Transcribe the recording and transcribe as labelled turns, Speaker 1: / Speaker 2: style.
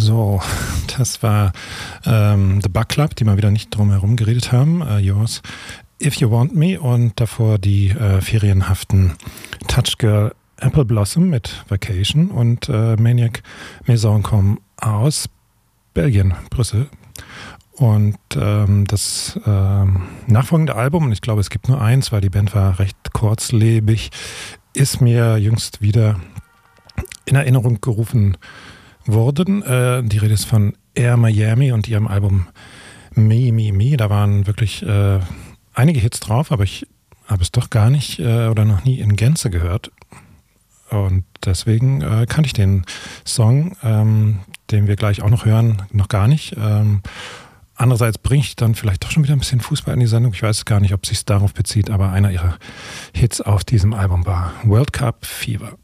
Speaker 1: So, das war The Bug Club, die mal wieder nicht drum herum geredet haben. Yours, If You Want Me, und davor die ferienhaften Touch Girl Apple Blossom mit Vacation und Maniac Maison kommen aus Belgien, Brüssel. Und das nachfolgende Album, und ich glaube, es gibt nur eins, weil die Band war recht kurzlebig, ist mir jüngst wieder in Erinnerung gerufen worden. Die Rede ist von Air Miami und ihrem Album Me, Me, Me. Da waren wirklich einige Hits drauf, aber ich habe es doch gar nicht oder noch nie in Gänze gehört. Und deswegen kannte ich den Song, den wir gleich auch noch hören, noch gar nicht. Andererseits bringe ich dann vielleicht doch schon wieder ein bisschen Fußball in die Sendung. Ich weiß gar nicht, ob es sich darauf bezieht, aber einer ihrer Hits auf diesem Album war World Cup Fever.